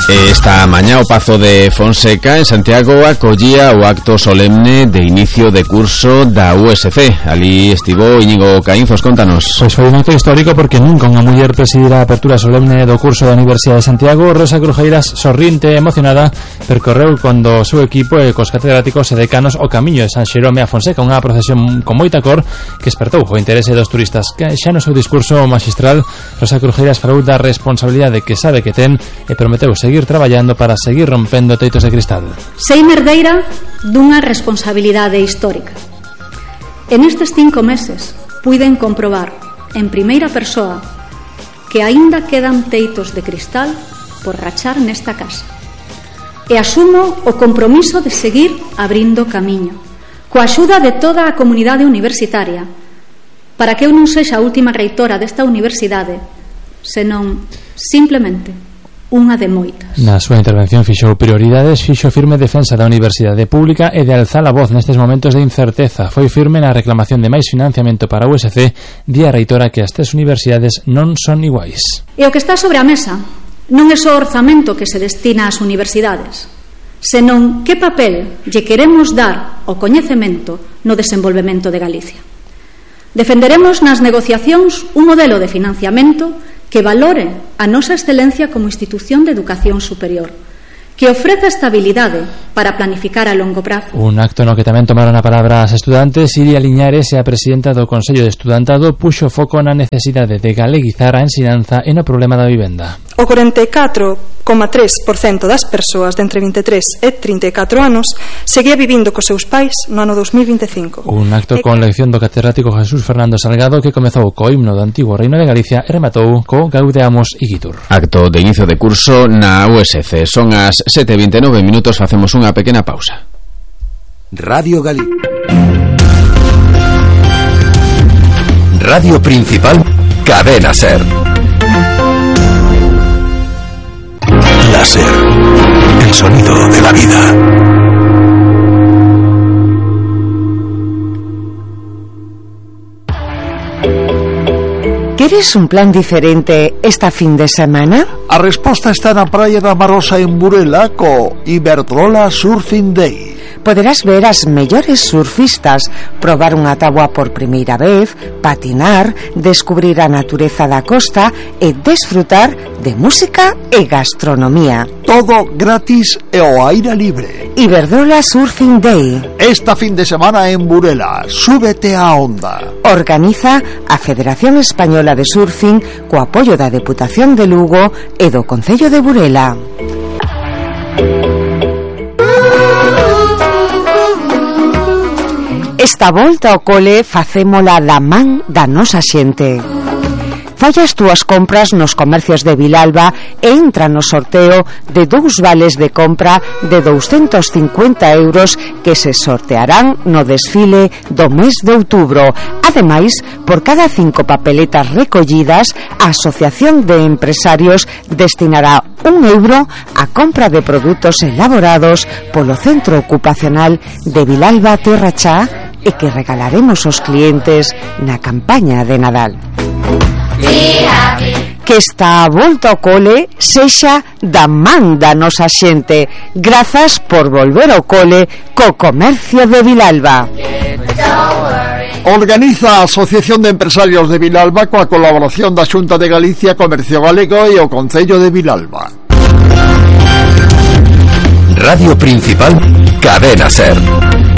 Esta mañá o Pazo de Fonseca en Santiago acollía o acto solemne de inicio de curso da USC. Ali estivo Íñigo Caínzos, contanos. Pois foi un acto histórico porque nunca unha muller presidira a apertura solemne do curso da Universidade de Santiago. Rosa Crujeiras, sorrinte e emocionada, percorreu cando o seu equipo e cos catedráticos e decanos o camiño de San Xerome a Fonseca, unha procesión con moita cor que espertou o interese dos turistas. Que xa no seu discurso magistral, Rosa Crujeiras falou da responsabilidade que sabe que ten e prometeu seguir traballando para seguir rompendo teitos de cristal. Sei merdeira dunha responsabilidade histórica. En estes 5 meses puiden comprobar en primeira persoa que aínda quedan teitos de cristal por rachar nesta casa. E asumo o compromiso de seguir abrindo camiño, coa axuda de toda a comunidade universitaria, para que eu non sexa a última reitora desta universidade, senón simplemente unha de moitas. Na súa intervención fixou prioridades, fixo firme defensa da universidade pública e de alzar a voz nestes momentos de incerteza. Foi firme na reclamación de máis financiamento para a USC, di a reitora que as tres universidades non son iguais. E o que está sobre a mesa non é só o orzamento que se destina ás universidades, senón que papel lle queremos dar ao coñecemento no desenvolvemento de Galicia. Defenderemos nas negociacións un modelo de financiamento que valore a nosa excelencia como institución de educación superior, que ofreza estabilidade para planificar a longo prazo. Un acto no que tamén tomaron a palabra as estudantes. Iria Liñares, a presidenta do Consello de Estudantado, puxo foco na necesidade de galeguizar a ensinanza e no problema da vivenda. O 44,3% das persoas de entre 23 e 34 anos seguía vivindo cos seus pais no ano 2025. Un acto con lección do catedrático Jesús Fernando Salgado, que comezou co himno do antigo Reino de Galicia e rematou co Gaudeamos Igitur. Acto de inicio de curso na USC. Son as 7:29 minutos, facemos unha pequena pausa. Radio Galicia. Radio Principal, Cadena Ser. Láser, el sonido de la vida. ¿Queres un plan diferente esta fin de semana? A resposta está na praia da Marosa en Burela co Iberdrola Surfing Day. Poderás ver as mellores surfistas, probar unha táboa por primeira vez, patinar, descubrir a natureza da costa e desfrutar de música e gastronomía. Todo gratis e ao aire libre. Iberdrola Surfing Day. Esta fin de semana en Burela. Súbete á onda. Organiza a Federación Española de Surfing co apoio da Deputación de Lugo e do Concello de Burela. Esta volta ao cole facémola da man da nosa xente. Falla as túas compras nos comercios de Vilalba e entra no sorteo de 2 vales de compra de 250 euros que se sortearán no desfile do mes de outubro. Ademais, por cada 5 papeletas recollidas, a Asociación de Empresarios destinará 1 euro a compra de produtos elaborados polo Centro Ocupacional de Vilalba Terrachá e que regalaremos aos clientes na campaña de Nadal. Que esta volta ao cole sexa da man da nosa xente. Grazas por volver ao cole co comercio de Vilalba. Organiza a Asociación de Empresarios de Vilalba coa colaboración da Xunta de Galicia, Comercio Galego e o Concello de Vilalba. Radio Principal, Cadena Ser.